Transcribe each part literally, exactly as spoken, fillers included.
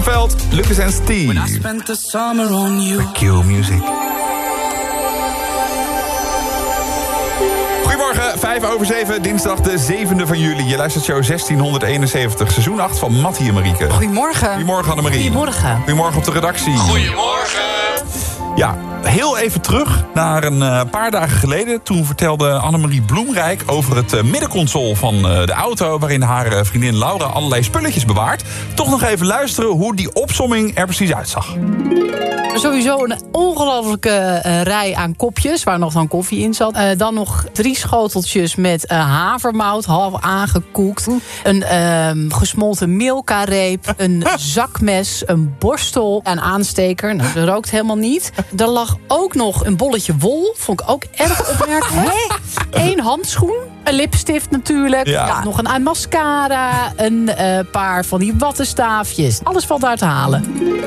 van Veld, Lucas en Steve. Q Music. Goedemorgen, vijf over zeven, dinsdag de zevende van juli. Je luistert show zestienhonderdeenenzeventig, seizoen acht van Mattie en Marieke. Goedemorgen. Goedemorgen Annemarie. Goedemorgen. Goedemorgen op de redactie. Goedemorgen. Ja, heel even terug naar een uh, paar dagen geleden. Toen vertelde Annemarie Bloemrijk over het uh, middenconsole van uh, de auto... waarin haar uh, vriendin Laura allerlei spulletjes bewaart. Toch nog even luisteren hoe die opsomming er precies uitzag. Sowieso een ongelofelijke uh, rij aan kopjes, waar nog dan koffie in zat. Uh, dan nog drie schoteltjes met uh, havermout, half aangekoekt. Een uh, gesmolten Milka-reep, een zakmes, een borstel en aansteker. Nou, dat rookt helemaal niet. Er lag ook nog een bolletje wol, vond ik ook erg opmerkelijk. Eén handschoen, een lipstift natuurlijk. Ja. Ja, nog een mascara, een uh, paar van die wattenstaafjes. Alles valt daar te halen.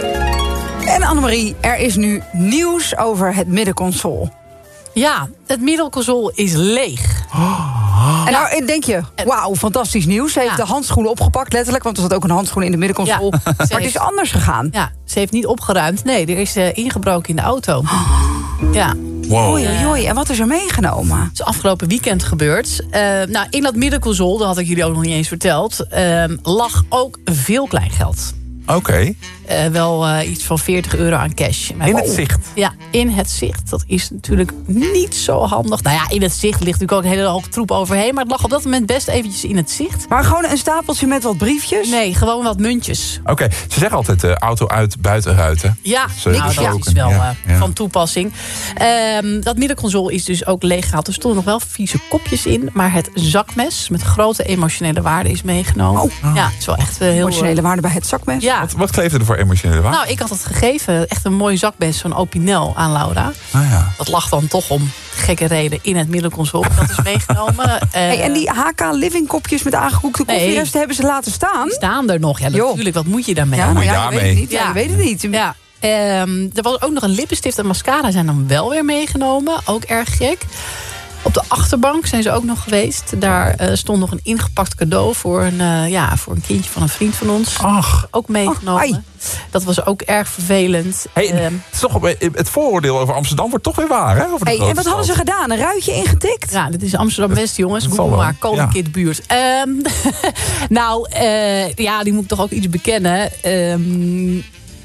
En Annemarie, er is nu nieuws over het middenconsole. Ja, het middenconsole is leeg. En nou denk je, wauw, fantastisch nieuws. Ze heeft Ja. de handschoenen opgepakt, letterlijk. Want er zat ook een handschoen in de middenconsole. Ja. Maar het is anders gegaan. Ja, ze heeft niet opgeruimd. Nee, er is uh, ingebroken in de auto. Ja. Wow. Oei, oei, oei. En wat is er meegenomen? Het is afgelopen weekend gebeurd. Uh, nou, in dat middenconsole, dat had ik jullie ook nog niet eens verteld... Uh, lag ook veel kleingeld. Oké. Okay. Uh, wel uh, iets van veertig euro aan cash. Maar In het zicht? Ja, in het zicht. Dat is natuurlijk niet zo handig. Nou ja, in het zicht ligt natuurlijk ook een hele hoop troep overheen. Maar het lag op dat moment best eventjes in het zicht. Maar gewoon een stapeltje met wat briefjes? Nee, gewoon wat muntjes. Oké, okay. Ze zeggen altijd uh, auto uit, buiten ruiten. Ja, Zo nou, dat ook is wel uh, ja, ja. van toepassing. Um, dat middenconsole is dus ook leeggehaald. Er stonden nog wel vieze kopjes in. Maar het zakmes met grote emotionele waarde is meegenomen. Oh. Ja, het is wel echt uh, heel... Emotionele waarde bij het zakmes? Ja. Wat, wat kleefde er voor emotionele waarde? Nou, ik had het gegeven. Echt een mooi zakmes van Opinel aan Laura. Ah, ja. Dat lag dan toch om gekke reden in het middenconsole. Dat is meegenomen. Uh, hey, en die H K Living kopjes met aangekoekte koffieresten nee. hebben ze laten staan? Die staan er nog. Ja, natuurlijk. Wat moet je daarmee? Ja, Wat moet je ja, daarmee? Je weet het niet. Ja, Ja. je weet het niet. Ja. Um, er was ook nog een lippenstift en mascara zijn dan wel weer meegenomen. Ook erg gek. Op de achterbank zijn ze ook nog geweest. Daar uh, stond nog een ingepakt cadeau voor een, uh, ja, voor een kindje van een vriend van ons. Ach. Ook meegenomen. Ach, dat was ook erg vervelend. Hey, um, het, is toch, het vooroordeel over Amsterdam wordt toch weer waar, hè? Over de Hey, grote en wat hadden ze stad. gedaan? Een ruitje ingetikt? Ja, dit is Amsterdam-West, jongens. Dat Google zal wel. maar, Koninklijke buurt. Um, nou, uh, ja, die moet ik toch ook iets bekennen. Um,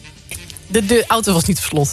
de, de auto was niet op slot.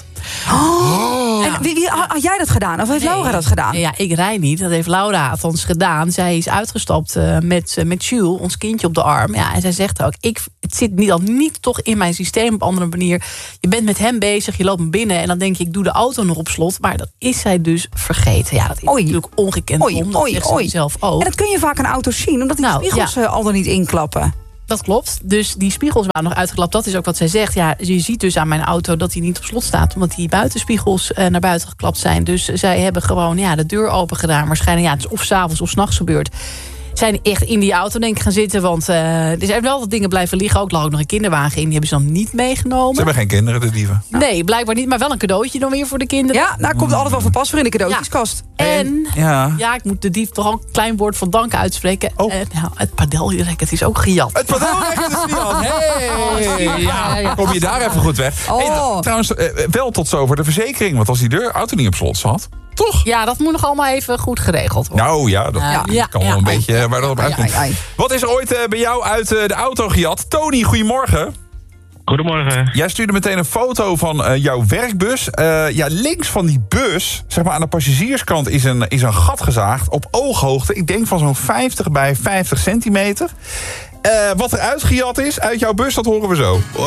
Oh. En wie, wie, had jij dat gedaan? Of heeft Nee. Laura dat gedaan? Ja, ik rijd niet. Dat heeft Laura althans gedaan. Zij is uitgestapt uh, met, uh, met Jules, ons kindje op de arm. Ja, en zij zegt ook, ik, het zit niet, al niet toch in mijn systeem op een andere manier. Je bent met hem bezig, je loopt hem binnen... en dan denk je, ik doe de auto nog op slot. Maar dat is zij dus vergeten. Ja, dat is Oei. natuurlijk ongekend Oei, om. Dat oei, zegt oei. ze zelf ook. En dat kun je vaak aan auto's zien, omdat die Nou, spiegels ja. uh, al dan niet inklappen. Dat klopt. Dus die spiegels waren nog uitgeklapt. Dat is ook wat zij zegt. Ja, je ziet dus aan mijn auto dat hij niet op slot staat... omdat die buitenspiegels uh, naar buiten geklapt zijn. Dus zij hebben gewoon ja, de deur open gedaan. Waarschijnlijk ja, het is of 's avonds of 's nachts gebeurd. Zijn echt in die auto denk ik gaan zitten. Want uh, er zijn wel wat dingen blijven liggen. Ook lag ook nog een kinderwagen in. Die hebben ze dan niet meegenomen. Ze hebben geen kinderen, de dieven. Nee, blijkbaar niet. Maar wel een cadeautje dan weer voor de kinderen. Ja, daar komt altijd wel van pas voor in de cadeautjeskast. En Ja. ja, ik moet de dief toch ook een klein woord van dank uitspreken. Oh. Uh, nou, het padelracket is ook gejat. Het padelracket is niet aan. Hey, ja, kom je daar even goed weg. Oh. Hey, t- trouwens, uh, wel tot zover de verzekering. Want als die deur auto niet op slot zat, toch? Ja, dat moet nog allemaal even goed geregeld worden. Nou ja, dat Ja, kan ja, wel ja. een beetje uh, waar dat op Ai, uitkomt. ai, ai. Wat is er ooit uh, bij jou uit uh, de auto gejat? Tony, goedemorgen. Goedemorgen. Jij stuurde meteen een foto van uh, jouw werkbus. Uh, ja, links van die bus, zeg maar aan de passagierskant, is een, is een gat gezaagd op ooghoogte. Ik denk van zo'n vijftig bij vijftig centimeter. Uh, wat er uitgejat is uit jouw bus, dat horen we zo.